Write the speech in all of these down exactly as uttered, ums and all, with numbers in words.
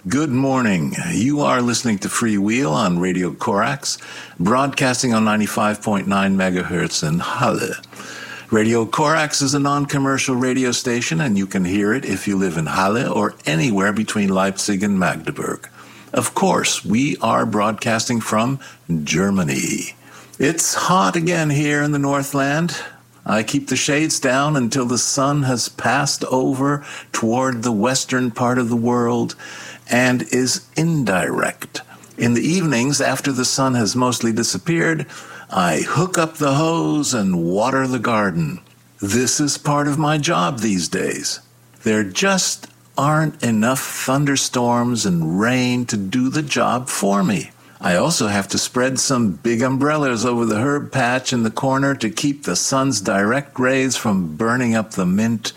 Good morning. You are listening to Free Wheel on Radio Corax, broadcasting on ninety-five point nine megahertz in Halle. Radio Corax is a non-commercial radio station, and you can hear it if you live in Halle or anywhere between Leipzig and Magdeburg. Of course, we are broadcasting from Germany. It's hot again here in the Northland. I keep the shades down until the sun has passed over toward the western part of the world and is indirect. In the evenings, after the sun has mostly disappeared, I hook up the hose and water the garden. This is part of my job these days. There just aren't enough thunderstorms and rain to do the job for me. I also have to spread some big umbrellas over the herb patch in the corner to keep the sun's direct rays from burning up the mint,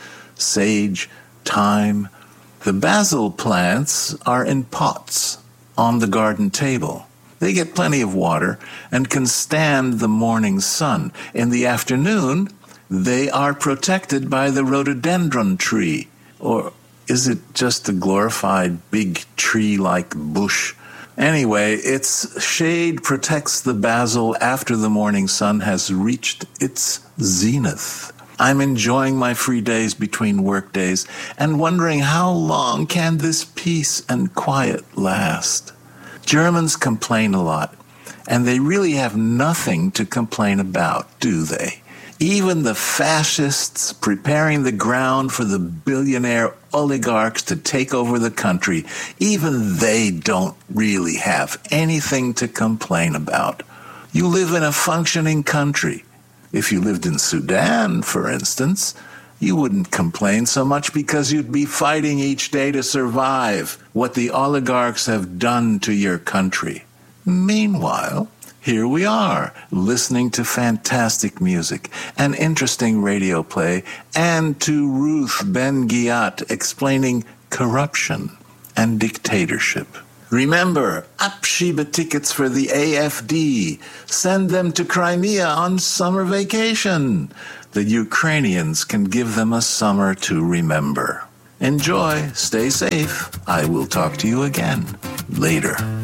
sage, thyme. The basil plants are in pots on the garden table. They get plenty of water and can stand the morning sun. In the afternoon, they are protected by the rhododendron tree. Or is it just a glorified big tree-like bush? Anyway, its shade protects the basil after the morning sun has reached its zenith. I'm enjoying my free days between work days and wondering how long can this peace and quiet last. Germans complain a lot, and they really have nothing to complain about, do they? Even the fascists preparing the ground for the billionaire oligarchs to take over the country, even they don't really have anything to complain about. You live in a functioning country. If you lived in Sudan, for instance, you wouldn't complain so much because you'd be fighting each day to survive what the oligarchs have done to your country. Meanwhile, here we are, listening to fantastic music, an interesting radio play, and to Ruth Ben-Ghiat explaining corruption and dictatorship. Remember, Abschiebe tickets for the A F D. Send them to Crimea on summer vacation. The Ukrainians can give them a summer to remember. Enjoy. Stay safe. I will talk to you again later.